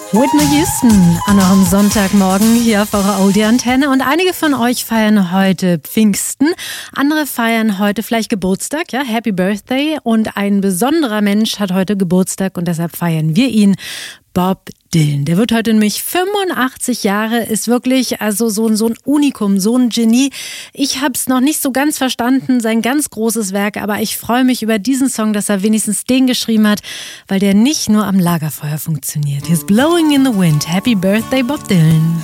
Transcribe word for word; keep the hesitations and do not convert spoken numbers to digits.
Whitney Houston an eurem Sonntagmorgen hier auf eurer Oldie-Antenne. Und einige von euch feiern heute Pfingsten, andere feiern heute vielleicht Geburtstag, ja, Happy Birthday. Und ein besonderer Mensch hat heute Geburtstag und deshalb feiern wir ihn, Bob Dylan. Der wird heute nämlich fünfundachtzig Jahre, ist wirklich also so, so ein Unikum, so ein Genie. Ich habe es noch nicht so ganz verstanden, sein ganz großes Werk, aber ich freue mich über diesen Song, dass er wenigstens den geschrieben hat, weil der nicht nur am Lagerfeuer funktioniert. He's blowing in the wind. Happy Birthday, Bob Dylan.